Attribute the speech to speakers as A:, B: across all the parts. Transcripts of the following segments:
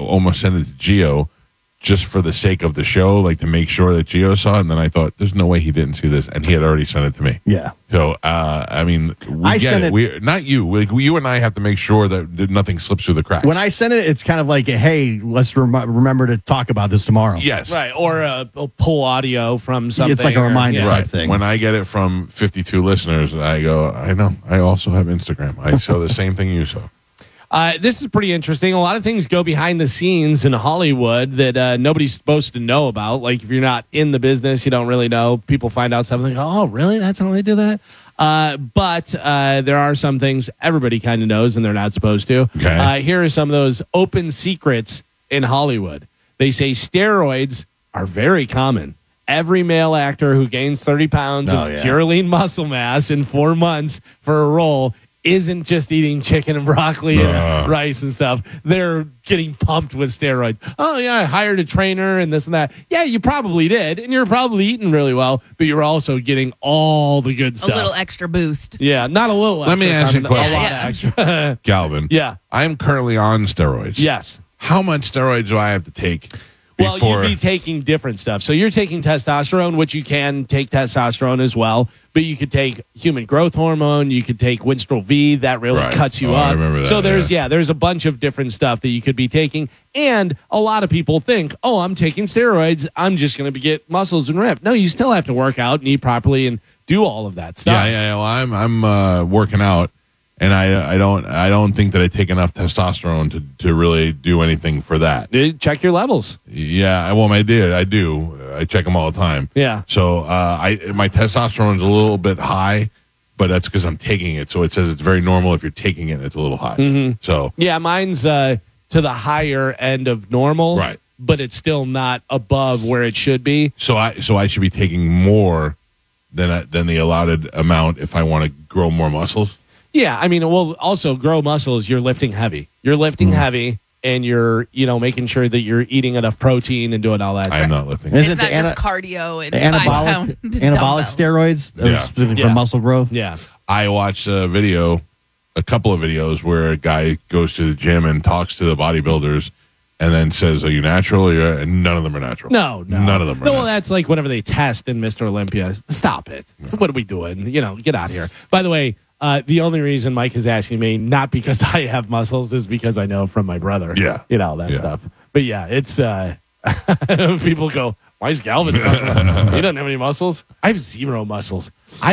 A: almost sent it to Gio just for the sake of the show, like to make sure that Gio saw it. And then I thought, there's no way he didn't see this. And he had already sent it to me.
B: Yeah.
A: So, I mean, we get it. We, not you. Like, you and I have to make sure that nothing slips through the cracks.
B: When I send it, it's kind of like, hey, let's remember to talk about this tomorrow.
A: Yes.
C: Right. Or pull audio from something.
B: It's like a reminder type thing.
A: When I get it from 52 listeners, I go, I know. I also have Instagram. I saw the same thing you saw.
C: This is pretty interesting. A lot of things go behind the scenes in Hollywood that nobody's supposed to know about. Like, if you're not in the business, you don't really know. People find out something, like, oh, really? That's how they do that? But there are some things everybody kind of knows and they're not supposed to.
A: Okay.
C: Here are some of those open secrets in Hollywood. They say steroids are very common. Every male actor who gains 30 pounds of pure lean muscle mass in 4 months for a role isn't just eating chicken and broccoli and rice and stuff. They're getting pumped with steroids. Oh, yeah, I hired a trainer and this and that. Yeah, you probably did, and you're probably eating really well, but you're also getting all the good stuff.
D: A little extra boost.
C: Yeah, not a little extra.
A: Let me ask you a question.
C: A lot of extra.
A: Galvin.
C: Yeah.
A: I'm currently on steroids.
C: Yes.
A: How much steroids do I have to take?
C: Well, you'd be taking different stuff. So you're taking testosterone, which you can take testosterone as well, but you could take human growth hormone. You could take Winstrol V. That really cuts you up.
A: I remember that.
C: So there's a bunch of different stuff that you could be taking. And a lot of people think, oh, I'm taking steroids. I'm just going to get muscles and ripped. No, you still have to work out and eat properly and do all of that stuff.
A: Yeah. Well, I'm working out. And I don't think that I take enough testosterone to really do anything for that.
C: Check your levels.
A: Yeah, well, I do. I check them all the time.
C: Yeah.
A: So my testosterone's a little bit high, but that's because I'm taking it. So it says it's very normal if you're taking it. It's a little high.
C: Mm-hmm.
A: So
C: yeah, mine's to the higher end of normal.
A: Right.
C: But it's still not above where it should be.
A: So I should be taking more than the allotted amount if I want to grow more muscles.
C: Yeah, I mean, well, also grow muscles. You're lifting heavy. You're lifting heavy, and you're making sure that you're eating enough protein and doing all that.
A: I am not lifting.
D: It's not just cardio and
B: anabolic steroids specifically for muscle growth.
C: Yeah,
A: I watched a couple of videos where a guy goes to the gym and talks to the bodybuilders. And then says, "Are you natural?" And none of them are natural.
C: No,
A: none of them are.
C: No, well, that's like whenever they test in Mr. Olympia. Stop it. So what are we doing? Get out of here. By the way, the only reason Mike is asking me, not because I have muscles, is because I know from my brother.
A: Yeah,
C: that stuff. But yeah, it's people go, "Why is Galvin? He doesn't have any muscles." I have zero muscles.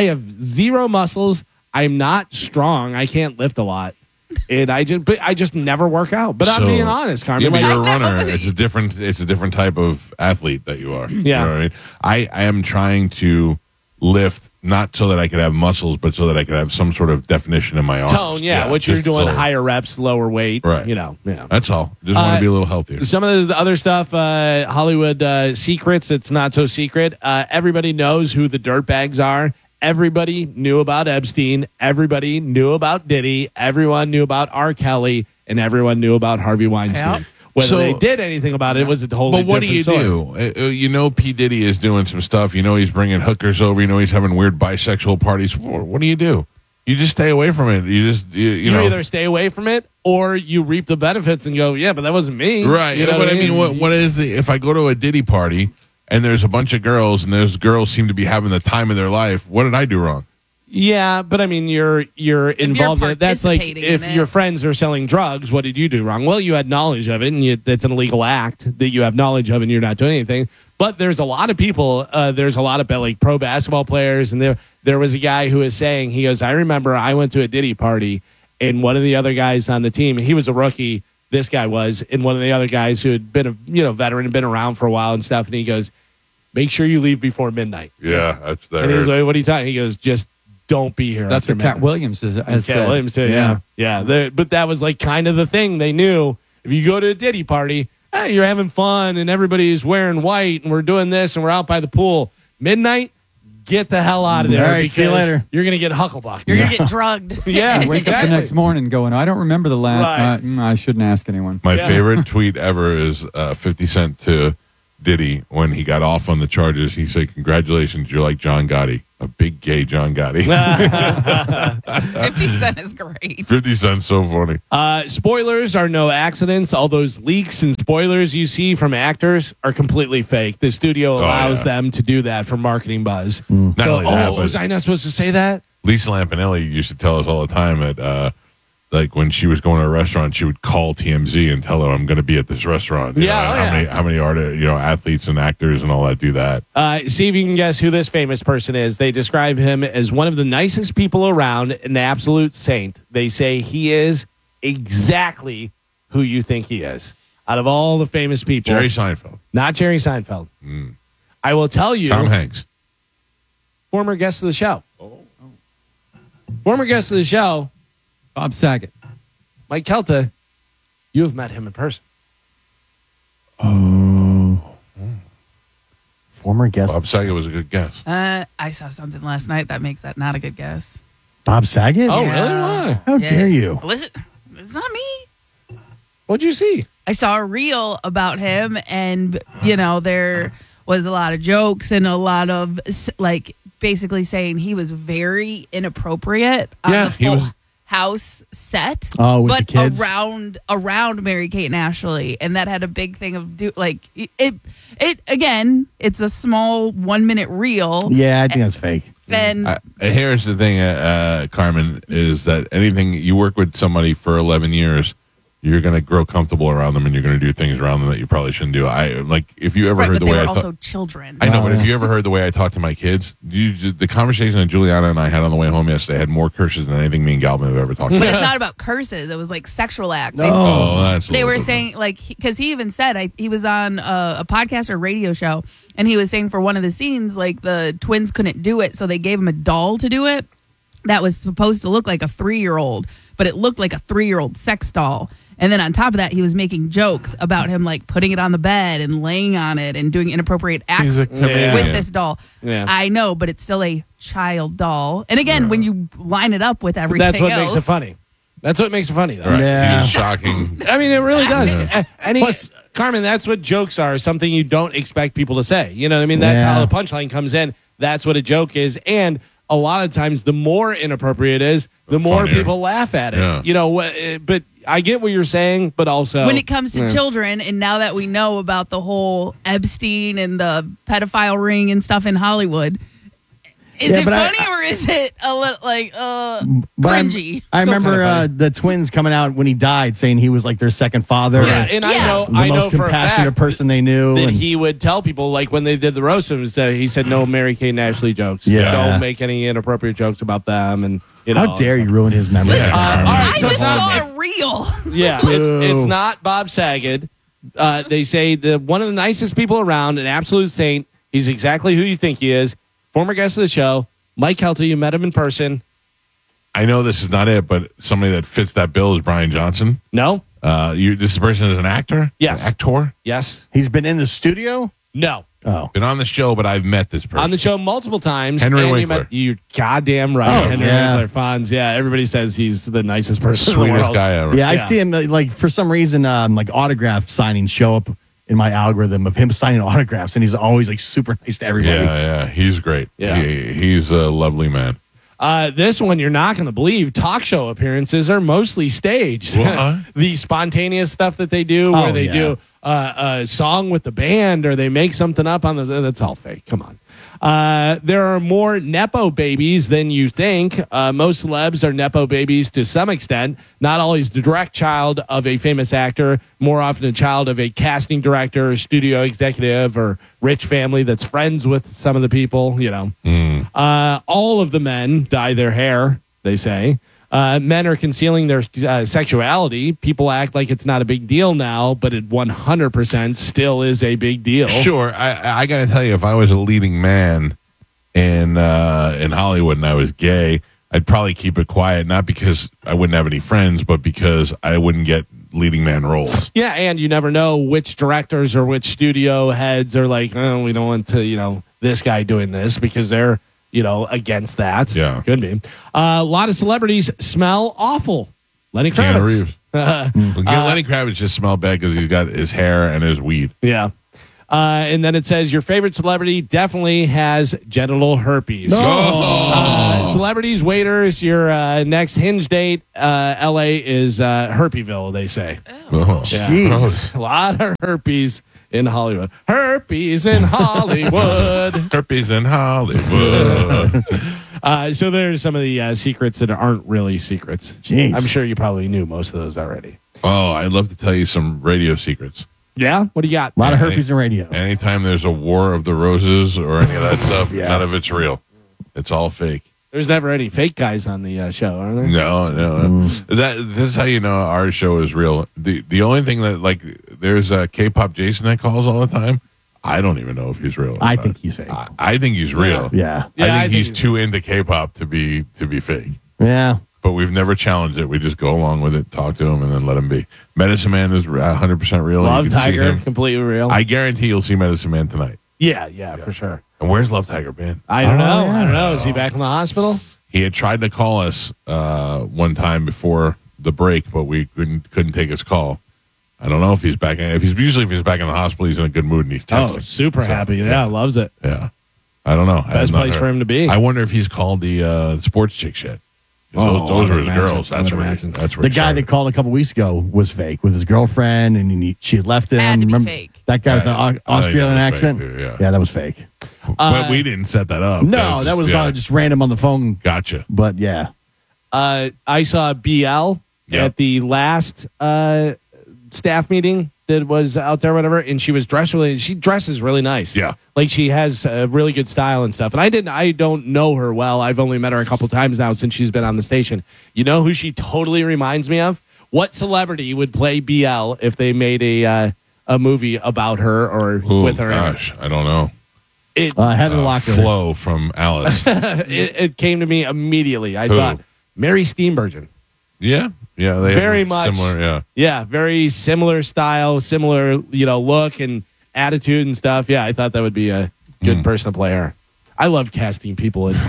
C: I'm not strong. I can't lift a lot. And I just never work out. But I'm being honest, Carmen.
A: Yeah, but you're a runner. It's a different type of athlete that you are.
C: Yeah.
A: You know what I mean? I am trying to lift not so that I could have muscles, but so that I could have some sort of definition in my arms.
C: Tone, which you're doing higher reps, lower weight.
A: Right.
C: Yeah.
A: That's all. Just want to be a little healthier.
C: Some of the other stuff, Hollywood secrets, it's not so secret. Everybody knows who the dirtbags are. Everybody knew about Epstein. Everybody knew about Diddy. Everyone knew about R. Kelly. And everyone knew about Harvey Weinstein.
D: Yep.
C: Whether they did anything about it was a totally different story.
A: But what do? P. Diddy is doing some stuff. He's bringing hookers over. He's having weird bisexual parties. What do? You just stay away from it. You
C: either stay away from it or you reap the benefits and go, yeah, but that wasn't me.
A: Right. But I mean, what is if I go to a Diddy party and there's a bunch of girls and those girls seem to be having the time of their life, what did I do wrong?
C: Yeah, but I mean, you're involved. That's like if your friends are selling drugs, what did you do wrong? Well, you had knowledge of it, and that's an illegal act that you have knowledge of, and you're not doing anything. But there's a lot of people. There's a lot of like pro basketball players, and there was a guy who was saying, he goes, I remember I went to a Diddy party, and one of the other guys on the team, he was a rookie. This guy was, and one of the other guys who had been a veteran and been around for a while and stuff, and he goes, make sure you leave before midnight.
A: Yeah, that's there.
C: And he was like, what are you talking? He goes, just don't be here.
E: That's what Cat Williams has
C: Cat
E: said.
C: Williams too. Yeah. But that was like kind of the thing. They knew if you go to a Diddy party, you're having fun and everybody's wearing white and we're doing this and we're out by the pool. Midnight, get the hell out of there.
B: All right, see you later.
C: You're going to get hucklebucked.
D: You're going to get drugged.
C: Yeah,
E: Wake up the next morning going, I don't remember the last. I shouldn't ask anyone.
A: My favorite tweet ever is 50 Cent to Diddy when he got off on the charges. He said, "Congratulations, you're like John Gotti, a big gay John Gotti."
D: 50 Cent is great.
A: 50 Cent's so funny.
C: Spoilers are no accidents. All those leaks and spoilers you see from actors are completely fake. The studio allows them to do that for marketing buzz.
A: Not only that, but
C: was I not supposed to say that?
A: Lisa Lampanelli used to tell us all the time that, like when she was going to a restaurant, she would call TMZ and tell them, "I'm going to be at this restaurant." You know, how many artists, athletes and actors and all that do that?
C: See if you can guess who this famous person is. They describe him as one of the nicest people around, an absolute saint. They say he is exactly who you think he is. Out of all the famous people,
A: Jerry Seinfeld,
C: not Jerry Seinfeld. I will tell you,
A: Tom Hanks,
C: former guest of the show. Former guest of the show.
E: Bob Saget.
C: Mike Kelta, you have met him in person.
B: Former guest.
A: Bob Saget was a good guess.
D: I saw something last night that makes that not a good guess.
B: Bob Saget?
C: Oh,
D: Yeah.
C: really? Why?
B: How dare you?
D: Listen, it's not me.
C: What'd you see?
D: I saw a reel about him, and there was a lot of jokes and a lot of basically saying he was very inappropriate on the Full House set.
B: Oh, with
D: but
B: the kids?
D: around Mary Kate and Ashley, and that had a big thing of it again. It's a small 1 minute reel.
B: Yeah, I think that's fake.
D: And
A: Here's the thing, Carmen, is that anything you work with somebody for 11 years, you're going to grow comfortable around them, and you're going to do things around them that you probably shouldn't do. If you ever heard the way
D: they
A: I
D: were also children.
A: I know, but if you ever heard the way I talk to my kids, the conversation that Juliana and I had on the way home yesterday had more curses than anything me and Galvin have ever talked
D: But
A: about.
D: it's not about curses. It was like sexual act.
A: That's
D: They were saying because he even said he was on a podcast or radio show, and he was saying for one of the scenes the twins couldn't do it, so they gave him a doll to do it that was supposed to look like a 3-year-old, but it looked like a 3-year-old sex doll. And then on top of that, he was making jokes about him putting it on the bed and laying on it and doing inappropriate acts with this doll.
C: Yeah.
D: I know, but it's still a child doll. And again, when you line it up with everything
C: That's what
D: else,
C: makes it funny. That's what makes it funny, though.
A: Right.
B: Yeah.
A: It's shocking.
C: I mean, it really does.
B: Plus,
C: Carmen, that's what jokes are, something you don't expect people to say. You know what I mean? That's how the punchline comes in. That's what a joke is. And a lot of times, the more inappropriate it is, the more
A: funnier.
C: people laugh at it.
A: Yeah.
C: But I get what you're saying, but also
D: when it comes to children, and now that we know about the whole Epstein and the pedophile ring and stuff in Hollywood, is it funny or is it a little cringy?
B: I remember the twins coming out when he died saying he was like their second father.
C: Yeah, and I know
B: the
C: I know
B: most
C: for a
B: compassionate
C: fact
B: person they knew.
C: that
B: and-
C: he would tell people, when they did the roast of him, he said no Mary Kate and Ashley jokes.
B: Yeah.
C: Don't make any inappropriate jokes about them. And
B: how dare you ruin his memory?
C: all right,
D: I
C: so
D: just
C: it's not-
D: saw a reel.
C: Yeah, it's not Bob Saget. They say one of the nicest people around, an absolute saint. He's exactly who you think he is. Former guest of the show, Mike Kelta. You met him in person.
A: I know this is not it, but somebody that fits that bill is Brian Johnson.
C: No?
A: This person is an actor?
C: Yes.
A: An actor?
C: Yes.
B: He's been in the studio?
C: No.
B: Oh.
A: Been on the show, but I've met this person.
C: On the show multiple times.
A: Henry
C: and
A: Winkler.
C: You're goddamn right.
B: Oh,
C: Henry
B: yeah.
C: Winkler, Fonz. Yeah, everybody says he's the nicest person in the
A: Sweetest
C: world.
A: guy ever.
B: Yeah, I see him for some reason autograph signings show up in my algorithm of him signing autographs, and he's always super nice to everybody.
A: Yeah, he's great.
C: Yeah.
A: He's a lovely man.
C: This one you're not going to believe. Talk show appearances are mostly staged.
A: What?
C: The spontaneous stuff that they do, where they do a song with the band, or they make something up on that's all fake. Come on. There are more Nepo babies than you think. Most celebs are Nepo babies to some extent. Not always the direct child of a famous actor, more often a child of a casting director, or studio executive, or rich family that's friends with some of the people, All of the men dye their hair, they say. Men are concealing their sexuality. People act like it's not a big deal now, but it 100% still is a big deal.
A: Sure. I got to tell you, if I was a leading man in Hollywood and I was gay, I'd probably keep it quiet, not because I wouldn't have any friends, but because I wouldn't get leading man roles.
C: Yeah, and you never know which directors or which studio heads are like, oh, we don't want to, this guy doing this because they're, against that.
A: Yeah.
C: Could be. A lot of celebrities smell awful. Lenny
A: Keanu
C: Kravitz.
A: Reeves. Lenny Kravitz just smell bad because he's got his hair and his weed.
C: Yeah. And then it says your favorite celebrity definitely has genital herpes. Celebrities, waiters, your next Hinge date, LA is Herpyville, they say.
A: Oh,
C: Yeah.
B: Jeez.
C: A lot of herpes in Hollywood. Herpes in Hollywood.
A: Herpes in Hollywood.
C: So there's some of the secrets that aren't really secrets.
B: Jeez.
C: I'm sure you probably knew most of those already.
A: Oh, I'd love to tell you some radio secrets.
C: Yeah? What do you got?
B: A lot of herpes in radio.
A: Anytime there's a war of the roses or any of that stuff,
B: Yeah.
A: none of it's real. It's all fake.
C: There's never any fake guys on the show, are there?
A: No. This is how you know our show is real. The only thing that, like, there's a K-pop Jason that calls all the time. I don't even know if he's real.
B: I think he's fake.
A: I think he's real.
B: Yeah.
A: I think he's too into K-pop to be fake.
B: Yeah.
A: But we've never challenged it. We just go along with it, talk to him, and then let him be. Medicine Man is 100% real.
C: Love
A: You can see
C: Tiger,
A: him.
C: completely real.
A: I guarantee you'll see Medicine Man tonight.
C: yeah, for sure.
A: And where's Love Tiger been?
C: I don't know.
B: yeah.
C: I don't know. Is he back in the hospital?
A: He had tried to call us one time before the break, but we couldn't take his call. I don't know if he's back. If he's back in the hospital, he's in a good mood and he's texting.
C: Oh, super happy. Yeah, loves it.
A: Yeah. I don't know.
C: Best place for him to be.
A: I wonder if he's called the sports chicks yet. Those are his girls. That's where
B: The guy that called a couple weeks ago was fake with his girlfriend, and she had left him.
D: Had to be
B: Remember
D: fake.
B: that guy with the
A: I think
B: Australian
A: that was fake,
B: accent?
A: too,
B: Yeah, that was fake.
A: But we didn't set that up.
B: No, that was just random on the phone.
A: Gotcha.
B: But yeah.
C: I saw BL at the last staff meeting that was out there, whatever, and she dresses really nice.
A: Yeah.
C: Like she has a really good style and stuff. And I don't know her well. I've only met her a couple times now since she's been on the station. You know who she totally reminds me of? What celebrity would play BL if they made a movie about her or with her?
A: Gosh, I don't know.
B: Heather Locklear.
A: Flo from Alice.
C: It came to me immediately. I
A: Who?
C: thought Mary Steenburgen.
A: Yeah. Yeah. They
C: Very
A: have
C: much.
A: similar. Yeah.
C: Yeah, very similar style, similar, look and attitude and stuff. Yeah, I thought that would be a good person to play her. I love casting people in.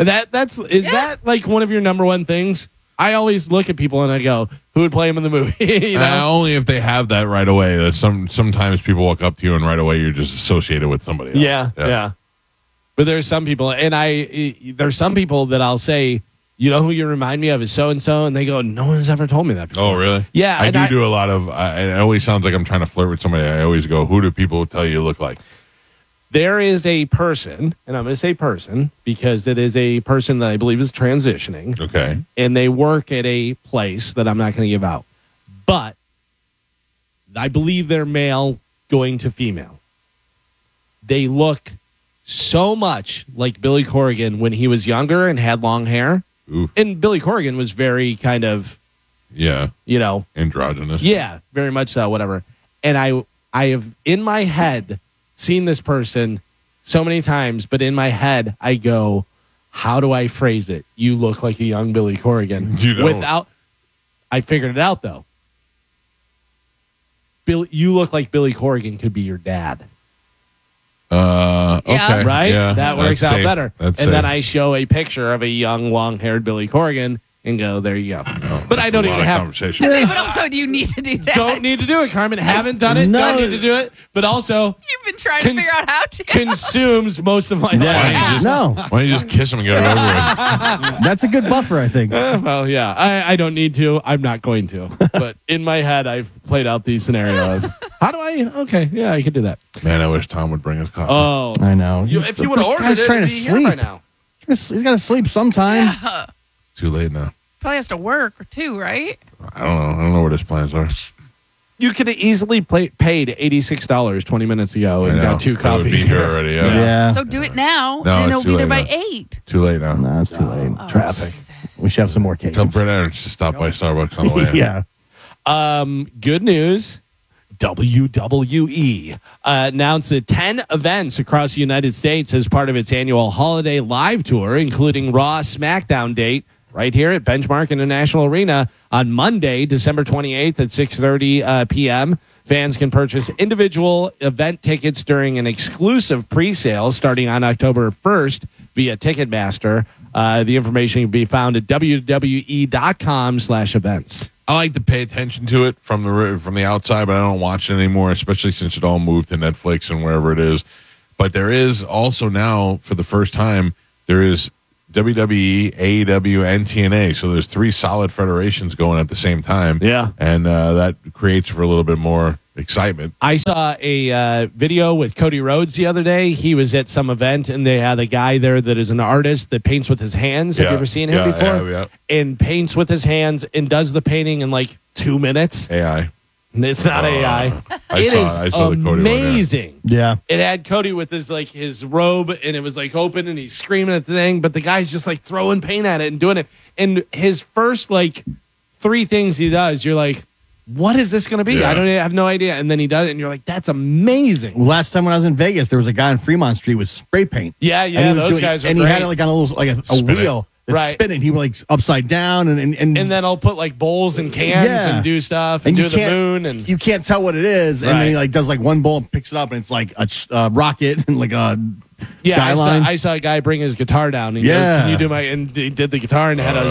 C: That like one of your number one things? I always look at people and I go, who would play him in the movie?
A: Only if they have that right away. That sometimes people walk up to you and right away you're just associated with somebody else.
C: Yeah. But there's some people, and there's some people that I'll say, you know who you remind me of is so and so, and they go, no one has ever told me that before.
A: Oh, really?
C: Yeah,
A: I
C: and
A: do a lot of. It always sounds like I'm trying to flirt with somebody. I always go, who do people tell you look like?
C: There is a person, and I'm going to say person because it is a person that I believe is transitioning.
A: Okay.
C: And they work at a place that I'm not going to give out. But I believe they're male going to female. They look so much like Billy Corrigan when he was younger and had long hair.
A: Ooh.
C: And Billy Corrigan was very kind of,
A: Yeah. Androgynous.
C: Yeah, very much so, whatever. And I have in my head seen this person so many times, but in my head I go, how do I phrase it? You look like a young Billy Corrigan.
A: You don't.
C: I figured it out though. You look like Billy Corrigan could be your dad.
A: Okay.
C: Right?
A: Yeah,
C: that works
A: that's
C: out
A: safe.
C: better.
A: That's
C: and then
A: safe.
C: I show a picture of a young, long-haired Billy Corrigan and go, there you go. But I don't even have
A: conversation.
D: But also, do you need to do that?
C: Don't need to do it, Carmen. Haven't done it.
B: No.
C: Don't need to do it. But also
D: You've been trying to figure out how to.
C: consumes most of my
A: Why don't
C: life.
A: you just,
B: No.
A: why don't you just kiss him and get it over with?
B: That's a good buffer, I think.
C: Well, yeah, I don't need to. I'm not going to. But in my head, I've played out the scenario of how do I? Okay, yeah, I can do that.
A: Man, I wish Tom would bring us coffee.
C: Oh,
B: I know.
C: if you would have ordered
B: Guy's
C: it,
B: trying to
C: it'd be here
B: sleep
C: by now.
B: He's got to sleep sometime.
D: Yeah.
A: Too late now.
D: Probably has to work too, right?
A: I don't know what his plans are.
C: You could have easily paid $86 20 minutes ago and
A: I know.
C: got 2
A: It would
C: coffees
A: be here already. Yeah.
B: Yeah.
D: So do it now,
A: No,
D: and
A: it's
D: it'll
A: too
D: be there
A: late
D: by
A: now.
D: 8.
A: Too late now.
B: No, it's too late.
D: Oh,
C: Traffic.
D: Jesus.
B: We should have some more cake.
A: Tell Brett Aaron to stop by Starbucks on the way.
B: Yeah.
C: Good news. WWE announced 10 events across the United States as part of its annual holiday live tour, including Raw SmackDown date right here at Benchmark International Arena on Monday, December 28th at 6:30 p.m. Fans can purchase individual event tickets during an exclusive pre-sale starting on October 1st via Ticketmaster. The information can be found at WWE.com/events.
A: I like to pay attention to it from the outside, but I don't watch it anymore, especially since it all moved to Netflix and wherever it is. But there is also now, for the first time, there is WWE, AEW, and TNA. So there's 3 solid federations going at the same time.
C: Yeah.
A: And that creates for a little bit more excitement.
C: I saw a video with Cody Rhodes the other day. He was at some event, and they had a guy there that is an artist that paints with his hands. Have you ever seen him before?
A: Yeah.
C: And paints with his hands and does the painting in like 2 minutes.
A: AI.
C: It's not AI.
A: I saw the Cody one,
C: amazing.
B: Yeah.
C: It had Cody with his robe, and it was like open, and he's screaming at the thing, but the guy's just like throwing paint at it and doing it. And his first like 3 things he does, you're like, what is this going to be?
A: Yeah.
C: I have no idea. And then he does it, and you're like, that's amazing.
B: Last time when I was in Vegas, there was a guy on Fremont Street with spray paint.
C: Yeah,
B: And he was
C: those
B: doing-
C: guys are
B: And
C: great.
B: he had it like on a little a wheel that's
C: Right.
B: spinning. He was like upside down and
C: And then I'll put like bowls and cans
B: Yeah.
C: and do stuff and,
B: you
C: do the
B: can't-
C: moon and
B: you can't tell what it is. And
C: Right.
B: then he like does like one bowl and picks it up and it's like a rocket and like a skyline.
C: I saw a guy bring his guitar down. And
B: Yeah.
C: Can you do my? And he did the guitar and had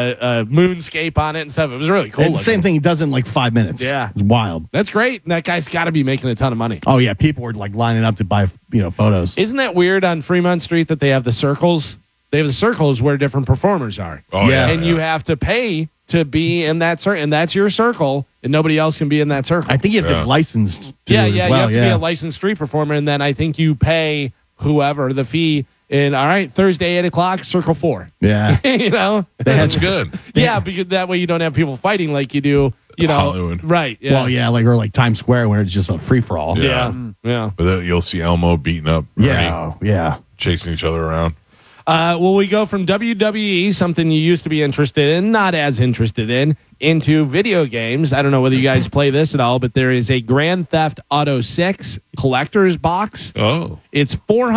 C: a moonscape on it and stuff. It was really cool.
B: And the same thing he does in like 5 minutes.
C: Yeah.
B: It's wild.
C: That's great. And that guy's got to be making a ton of money.
B: Oh yeah, people were like lining up to buy photos.
C: Isn't that weird on Fremont Street that they have the circles? They have the circles where different performers are.
A: Oh, yeah.
C: And you have to pay to be in that circle, and that's your circle, and nobody else can be in that circle.
B: I think you have to get licensed. To
C: yeah,
B: as
C: you
B: well,
C: have to be a licensed street performer, and then I think you pay whoever the fee. And all right, Thursday 8:00, Circle 4.
B: Yeah.
C: You know,
A: That's good.
C: yeah, because that way you don't have people fighting like you do. You know,
A: Hollywood.
C: right? Yeah.
B: Well, yeah, like Times Square when it's just a free for all.
C: Yeah, yeah.
A: But then you'll see Elmo beating up Ernie,
B: Yeah.
A: chasing each other around.
C: Well, we go from WWE, something you used to be interested in, not as interested in, into video games. I don't know whether you guys play this at all, but there is a Grand Theft Auto 6 collector's box.
A: Oh.
C: It's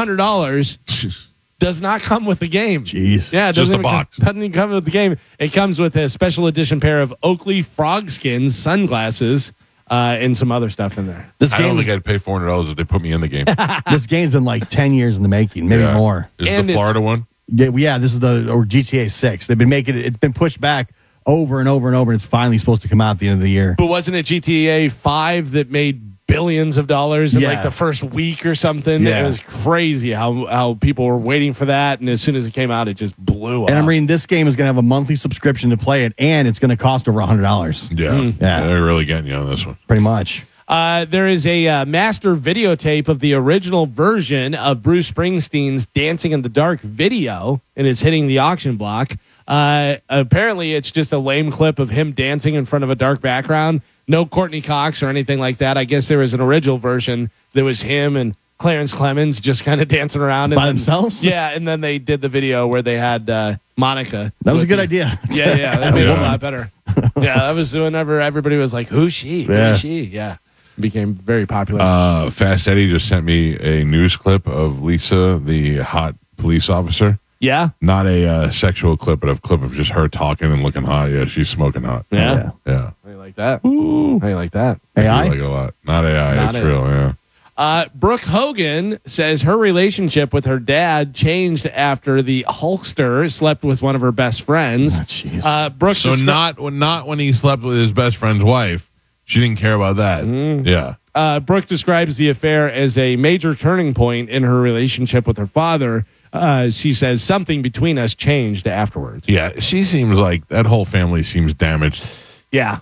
C: $400. Does not come with the game.
B: Jeez.
C: Yeah, it
A: Just
C: doesn't
A: a
C: even
A: box.
C: Doesn't even come with the game. It comes with a special edition pair of Oakley frog skins, sunglasses, and some other stuff in there.
B: This
A: I don't
B: game,
A: think I'd pay $400 if they put me in the game.
B: this game's been like 10 years in the making, maybe
A: Yeah.
B: more.
A: Is
C: And
A: the
C: it's-
A: Florida one?
B: Yeah, this is or GTA 6. They've been making it. It's been pushed back over and over and over, and it's finally supposed to come out at the end of the year.
C: But wasn't it GTA 5 that made billions of dollars in
B: Yeah.
C: like the first week or something?
B: Yeah.
C: It was crazy how people were waiting for that, and as soon as it came out, it just blew up.
B: And I'm reading this game is going to have a monthly subscription to play it, and it's going to cost over $100.
A: Yeah.
B: Yeah.
A: They're really getting you on this one.
B: Pretty much.
C: There is a master videotape of the original version of Bruce Springsteen's Dancing in the Dark video, and it's hitting the auction block. Apparently, it's just a lame clip of him dancing in front of a dark background. No Courtney Cox or anything like that. I guess there was an original version that was him and Clarence Clemens just kind of dancing around.
B: By themselves?
C: Yeah, and then they did the video where they had Monica.
B: That was a
C: with
B: good
C: the-
B: idea.
C: Yeah, that made it a
A: Yeah.
C: lot better. Yeah, that was whenever everybody was like, who's she? Who
B: Yeah.
C: is she? Yeah. Became very popular.
A: Fast Eddie just sent me a news clip of Lisa, the hot police officer.
C: Yeah.
A: Not a sexual clip, but a clip of just her talking and looking hot. Yeah, she's smoking hot.
C: Yeah.
A: Yeah.
C: How you like that? How you like that?
A: I
B: AI?
A: like it a lot. Not AI.
C: Not
A: it's
C: AI.
A: real. Yeah.
C: Brooke Hogan says her relationship with her dad changed after the Hulkster slept with one of her best friends.
B: Oh, jeez.
C: Brooke
A: So not when he slept with his best friend's wife. She didn't care about that. Yeah.
C: Brooke describes the affair as a major turning point in her relationship with her father. She says something between us changed afterwards.
A: Yeah. She seems like that whole family seems damaged.
C: Yeah.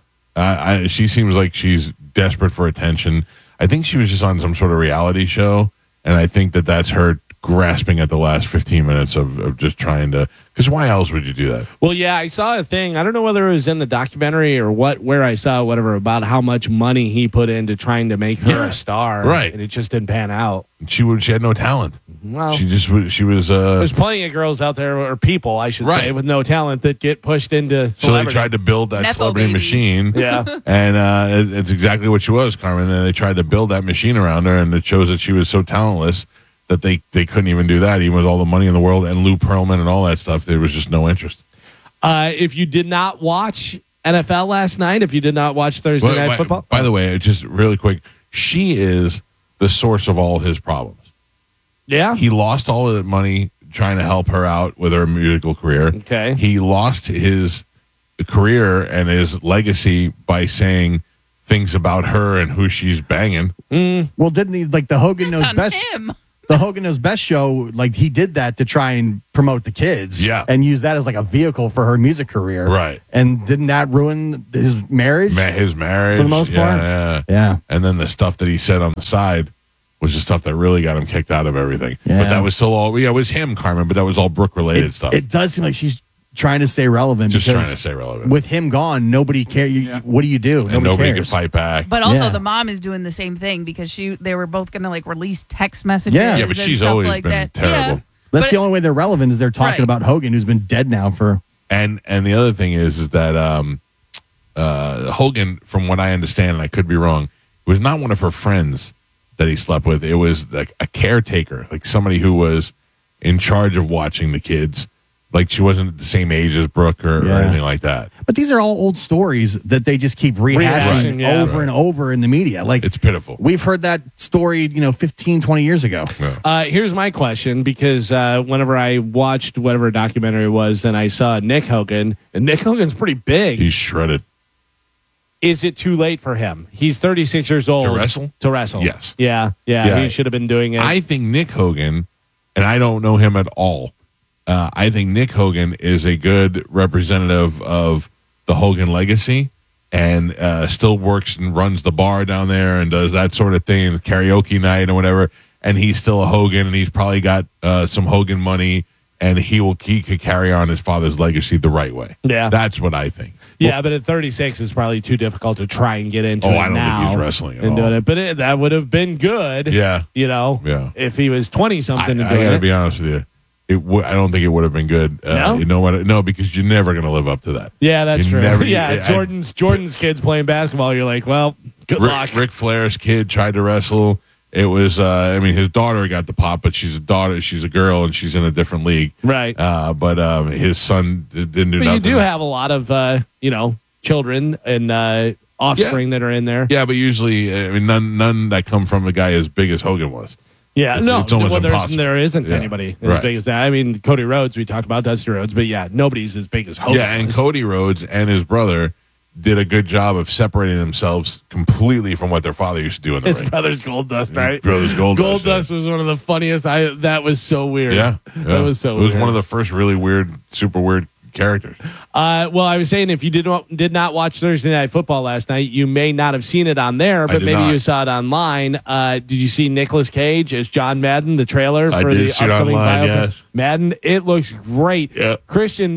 A: She seems like she's desperate for attention. I think she was just on some sort of reality show, and I think that's her grasping at the last 15 minutes of just trying to. Because why else would you do that?
C: Well, yeah, I saw a thing. I don't know whether it was in the documentary or where I saw whatever about how much money he put into trying to make her a star,
A: Right.
C: And it just didn't pan out.
A: She had no talent.
C: Well,
A: She was.
C: there's plenty of girls out there, or people, I should say,
A: Right.
C: with no talent that get pushed into
A: So they
C: celebrity.
A: tried to build that
D: Nepo
A: celebrity
D: babies.
A: machine.
C: Yeah.
A: And it's exactly what she was, Carmen. And they tried to build that machine around her, and it shows that she was so talentless that they couldn't even do that, even with all the money in the world and Lou Pearlman and all that stuff. There was just no interest.
C: If you did not watch NFL last night, if you did not watch Thursday Night Football,
A: By the way, just really quick, she is the source of all his problems.
C: yeah,
A: He lost all of that money trying to help her out with her musical career.
C: Okay.
A: He lost his career and his legacy by saying things about her and who she's banging.
B: Well, didn't he, like the Hogan
D: That's
B: Knows
D: on
B: Best?
D: him.
B: The Hogan Knows Best show, like he did that to try and promote the kids,
A: Yeah.
B: and use that as like a vehicle for her music career,
A: Right.
B: And didn't that ruin his marriage?
A: His marriage.
B: For the most part? Yeah.
A: And then the stuff that he said on the side was the stuff that really got him kicked out of everything.
B: Yeah.
A: But that was still all, it was him, Carmen, but that was all Brooke-related stuff.
B: It does seem like she's trying to stay relevant.
A: Just
B: because
A: trying to stay relevant.
B: With him gone, nobody cares. What do you do?
A: And nobody
B: cares.
A: can fight back.
D: But also,
B: Yeah.
D: the mom is doing the same thing because they were both going to like release text messages.
B: Yeah.
A: Yeah, but
D: and
A: she's
D: stuff
A: always
D: like
A: been
D: that.
A: terrible.
D: Yeah.
B: That's
D: But-
B: the only way they're relevant is they're talking
D: Right.
B: about Hogan, who's been dead now for.
A: And the other thing is that Hogan, from what I understand, and I could be wrong, was not one of her friends that he slept with. It was like a caretaker, like somebody who was in charge of watching the kids. Like she wasn't the same age as Brooke or anything like that.
B: But these are all old stories that they just keep rehashing
C: Rehashing, yeah.
B: over and over in the media. Like
A: It's pitiful.
B: we've heard that story, 15, 20 years ago.
C: Here's my question, because whenever I watched whatever documentary it was, and I saw Nick Hogan, and Nick Hogan's pretty big.
A: He's shredded.
C: Is it too late for him? He's 36 years old.
A: To wrestle? Yes.
C: Yeah. He should have been doing it.
A: I think Nick Hogan, and I don't know him at all, I think Nick Hogan is a good representative of the Hogan legacy and still works and runs the bar down there and does that sort of thing, karaoke night or whatever. And he's still a Hogan, and he's probably got some Hogan money, and he could carry on his father's legacy the right way.
C: Yeah.
A: That's what I think.
C: Yeah, but at 36, it's probably too difficult to try and get into it
A: I don't
C: now.
A: think he's wrestling at
C: and
A: all.
C: doing it. But that would have been good.
A: Yeah.
C: Yeah. If he was 20-something
A: I
C: and doing
A: got to
C: it.
A: be honest with you. I don't think it would have been good.
C: No?
A: Because you're never going to live up to that.
C: Yeah, that's
A: You
C: true.
A: never-
C: Jordan's kids playing basketball. You're like, well, good luck.
A: Ric Flair's kid tried to wrestle. It was, his daughter got the pop, but she's a daughter. She's a girl, and she's in a different league.
C: Right.
A: But his son didn't do
C: But
A: nothing.
C: you do have a lot of, children and offspring that are in there.
A: Yeah, but usually, none that come from a guy as big as Hogan was.
C: Yeah,
A: It's almost impossible.
C: there isn't
A: Yeah.
C: anybody as
A: Right.
C: big as that. I mean, Cody Rhodes, we talked about Dusty Rhodes, but yeah, nobody's as big as Hogan.
A: Yeah, and
C: was.
A: Cody Rhodes and his brother did a good job of separating themselves completely from what their father used to do in the
C: His
A: ring.
C: brother's Goldust, right?
A: Brother's Goldust,
C: Goldust was one of the funniest. That was so weird.
A: Yeah,
C: That was so
A: It was
C: weird.
A: one of the first really weird, super weird characters.
C: Well, I was saying if you did not watch Thursday Night Football last night, you may not have seen it on there, but
A: did
C: maybe
A: not.
C: you saw it online. Did you see Nicolas Cage as John Madden, the trailer
A: I
C: for
A: did
C: the
A: see it
C: upcoming
A: online,
C: biopic?
A: yes.
C: Madden, it looks great.
A: Yeah.
C: Christian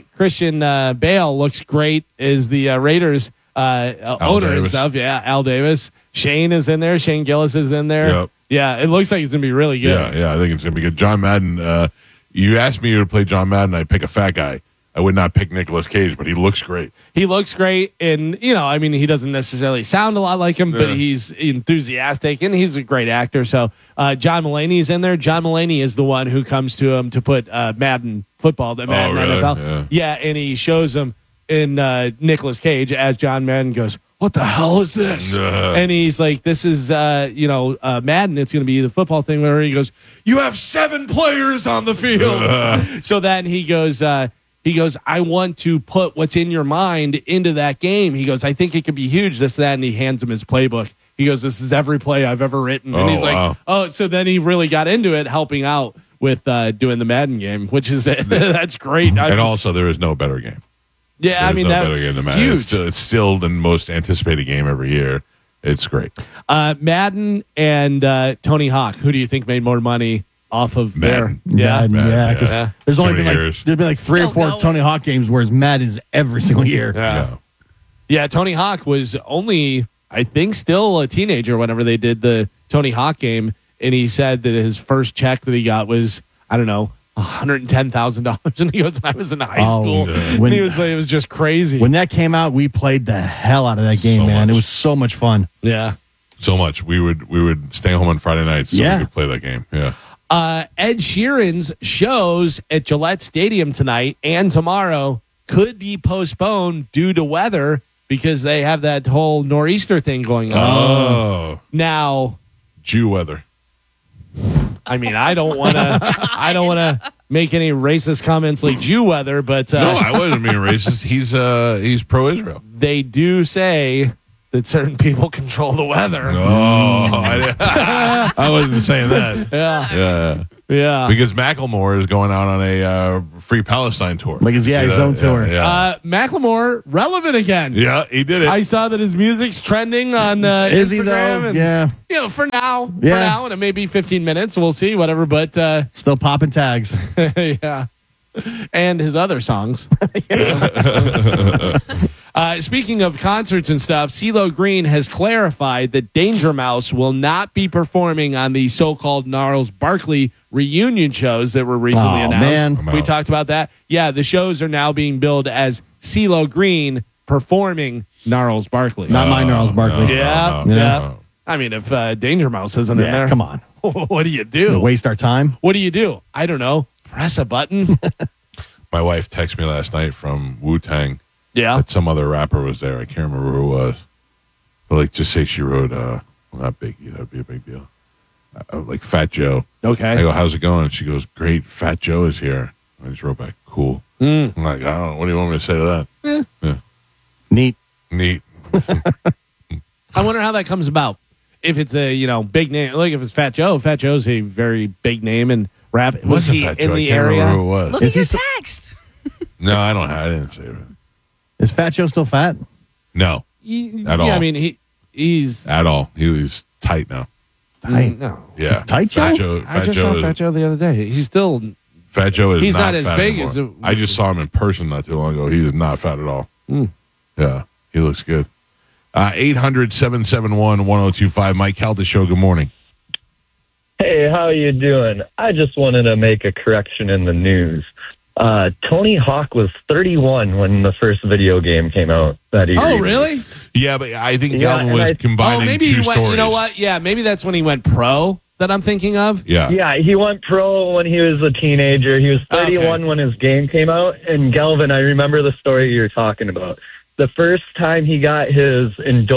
C: Bale looks great as the Raiders owner and
A: Davis.
C: stuff. Yeah, Al Davis. Shane is in there. Shane Gillis is in there.
A: Yep.
C: Yeah, it looks like it's gonna be really good.
A: Yeah, I think it's going to be good. John Madden, you asked me to play John Madden, I'd pick a fat guy. I would not pick Nicolas Cage, but he looks great.
C: He looks great, and he doesn't necessarily sound a lot like him, but
A: Yeah.
C: he's enthusiastic and he's a great actor. So John Mulaney's in there. John Mulaney is the one who comes to him to put Madden football, the Madden
A: really?
C: NFL. Yeah, and he shows him in Nicolas Cage as John Madden goes, "What the hell is this?" And he's like, "This is Madden. It's going to be the football thing." Where he goes, "You have 7 players on the field." So then he goes. He goes, "I want to put what's in your mind into that game." He goes, "I think it could be huge, this, that," and he hands him his playbook. He goes, "This is every play I've ever written." And he's like,
A: wow.
C: "Oh," so then he really got into it, helping out with doing the Madden game, which is, that's great.
A: And also, there is no better game.
C: Yeah, I mean,
A: no
C: that's
A: better game than Madden.
C: huge.
A: It's still the most anticipated game every year. It's great.
C: Madden and Tony Hawk, who do you think made more money off of
A: Madden.
C: there? Yeah.
B: Madden, yeah. 'Cause
A: Yeah.
B: there's
A: Too
B: only
A: many
B: been
A: years.
B: there's been like 3 or
D: Still
B: 4
D: going.
B: Tony Hawk games, whereas Madden's every single year.
C: Yeah. Yeah, Tony Hawk was only, I think, still a teenager whenever they did the Tony Hawk game, and he said that his first check that he got was, I don't know, $110,000, and he goes, "I was in high
B: Oh,
C: school,"
B: yeah.
C: and
B: When-
C: he was like, "It was just crazy."
B: When that came out, we played the hell out of that game,
A: So
B: man.
A: much.
B: It was so much fun.
C: yeah.
A: So much. We would stay home on Friday nights so
B: Yeah.
A: we could play that game. Yeah.
C: Ed Sheeran's shows at Gillette Stadium tonight and tomorrow could be postponed due to weather because they have that whole nor'easter thing going on.
A: Oh,
C: Now,
A: Jew weather.
C: I mean, I don't want to make any racist comments like Jew weather, but
A: no, I wasn't being racist. He's pro-Israel.
C: They do say that certain people control the weather.
A: Oh, I wasn't saying that.
C: Yeah.
A: Because Macklemore is going out on a Free Palestine tour.
B: Like his own tour.
A: Yeah.
C: Macklemore relevant again.
A: Yeah, he did it.
C: I saw that his music's trending on
B: Is
C: Instagram.
B: he though?
C: And,
B: Yeah.
C: for now.
B: Yeah.
C: For now, and it may be 15 minutes. We'll see, whatever. But
B: Still popping tags.
C: yeah. And his other songs. Speaking of concerts and stuff, CeeLo Green has clarified that Danger Mouse will not be performing on the so-called Gnarls Barkley reunion shows that were recently announced.
B: Man.
C: We talked about that. Yeah, the shows are now being billed as CeeLo Green performing Gnarls Barkley.
B: Not my Gnarls Barkley.
C: Yeah. I mean, if Danger Mouse isn't in there,
B: come on.
C: what do you do?
B: Waste our time?
C: What do you do? I don't know. Press a button.
A: My wife texted me last night from Wu-Tang.
C: Yeah.
A: That some other rapper was there. I can't remember who it was. But like, just say she wrote, well, not Biggie. That'd be a big deal. Like Fat Joe.
C: Okay.
A: I go, how's it going? And she goes, great. Fat Joe is here. I just wrote back, cool. I'm like, I don't know. What do you want me to say to that? Yeah.
B: Neat.
C: I wonder how that comes about. If it's a big name, like if it's Fat Joe's a very big name in rap. Was he in the area?
A: Who it was.
D: Look at your text.
A: No, I didn't say it.
B: Is Fat Joe still fat?
A: No, at all.
C: Yeah, I mean he's
A: at all. He was tight now.
B: Tight?
C: No,
A: Yeah,
B: Tight Joe?
C: I just saw Fat Joe the other day. He's still
A: Fat Joe is
C: He's not as
A: fat
C: big
A: anymore.
C: as
A: I just saw him in person not too long ago. He is not fat at all. Yeah, he looks good. 800-771-1025. Mike Calta Show, good morning.
F: Hey, how you doing? I just wanted to make a correction in the news. Tony Hawk was 31 when the first video game came out. That he
C: Oh,
F: released.
C: really?
A: Yeah, but I think
F: Yeah,
A: Galvin
F: and
A: was
F: I-
A: combining
C: maybe
A: two
C: he went.
A: stories.
C: You know what? Yeah, maybe that's when he went pro. That I'm thinking of.
A: Yeah.
F: Yeah, he went pro when he was a teenager. He was 31 when his game came out. And Galvin, I remember the story you're talking about. The first time he got his